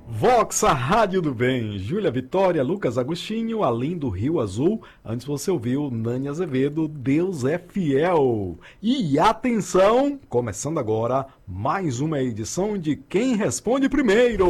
Vox, a rádio do bem. Júlia Vitória, Lucas Agostinho, Além do Rio Azul. Antes você ouviu Nani Azevedo, Deus é Fiel. E atenção, começando agora mais uma edição de Quem Responde Primeiro.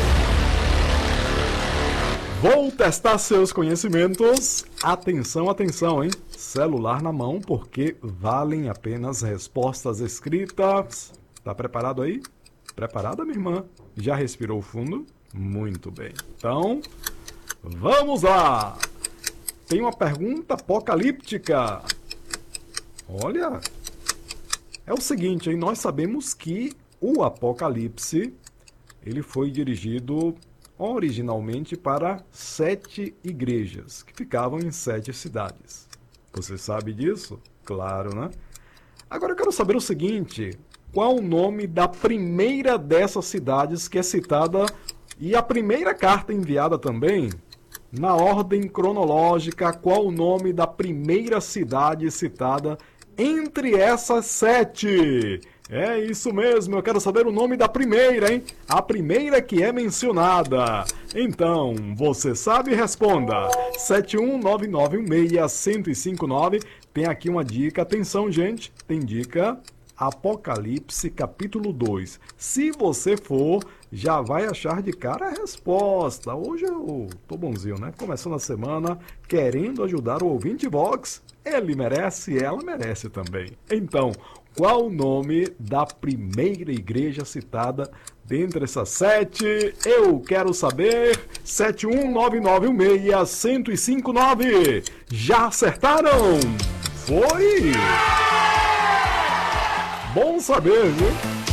Vou testar seus conhecimentos. Atenção, atenção, hein? Celular na mão, porque valem apenas respostas escritas. Tá preparado aí? Preparada, minha irmã? Já respirou fundo? Muito bem. Então, vamos lá! Tem uma pergunta apocalíptica. Olha, é o seguinte, hein? Nós sabemos que o Apocalipse, ele foi dirigido originalmente para 7 igrejas, que ficavam em 7 cidades. Você sabe disso? Claro, né? Agora eu quero saber o seguinte: qual o nome da primeira dessas cidades que é citada e a primeira carta enviada também? Na ordem cronológica, qual o nome da primeira cidade citada entre essas 7? É isso mesmo, eu quero saber o nome da primeira, hein? A primeira que é mencionada. Então, você sabe? Responda. 71991611059. Tem aqui uma dica. Atenção, gente. Tem dica. Apocalipse, capítulo 2. Se você for, já vai achar de cara a resposta. Hoje eu tô bonzinho, né? Começando a semana, querendo ajudar o ouvinte Vox. Ele merece, ela merece também. Então, qual o nome da primeira igreja citada dentre essas 7? Eu quero saber. 71991611059. Já acertaram? Foi! Bom saber, viu?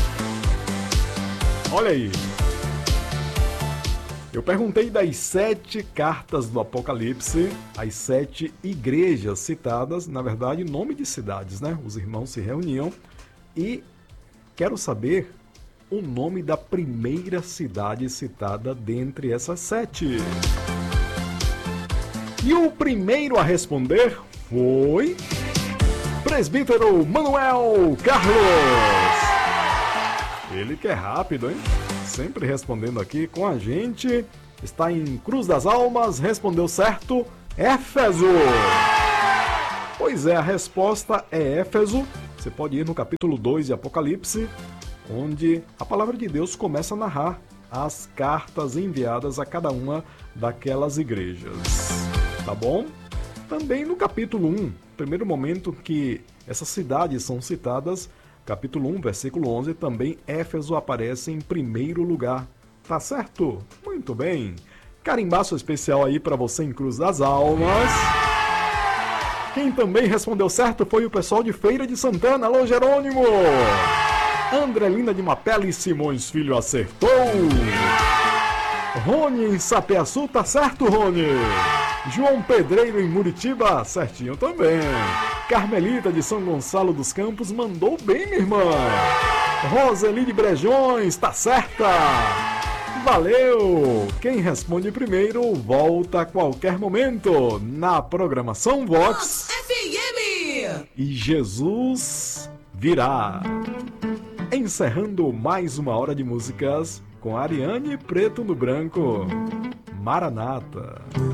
Olha aí. Eu perguntei das 7 cartas do Apocalipse, as 7 igrejas citadas, na verdade, nome de cidades, né? Os irmãos se reuniam e quero saber o nome da primeira cidade citada dentre essas 7. E o primeiro a responder foi Presbítero Manuel Carlos. Ele que é rápido, hein? Sempre respondendo aqui com a gente. Está em Cruz das Almas, respondeu certo, Éfeso. Pois é, a resposta é Éfeso. Você pode ir no capítulo 2 de Apocalipse, onde a palavra de Deus começa a narrar as cartas enviadas a cada uma daquelas igrejas. Tá bom? Também no capítulo 1, primeiro momento que essas cidades são citadas, capítulo 1, versículo 11, também Éfeso aparece em primeiro lugar. Tá certo? Muito bem. Carimbaço especial aí para você em Cruz das Almas. Quem também respondeu certo foi o pessoal de Feira de Santana. Alô, Jerônimo! Andrelina de Mapela e Simões Filho acertou. Rony em Sapeaçu, tá certo, Rony? João Pedreiro em Muritiba, certinho também. Carmelita de São Gonçalo dos Campos mandou bem, minha irmã. Roseli de Brejões, tá certa. Valeu! Quem responde primeiro volta a qualquer momento na programação Vox FM. E Jesus virá. Encerrando mais uma hora de músicas com Ariane Preto no Branco. Maranata.